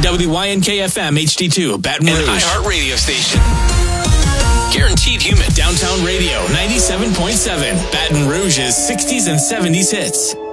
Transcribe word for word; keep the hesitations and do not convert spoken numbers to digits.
W Y N K F M H D two, Baton Rouge. An iHeart radio station. Guaranteed human. Downtown Radio, ninety-seven point seven. Baton Rouge's sixties and seventies hits.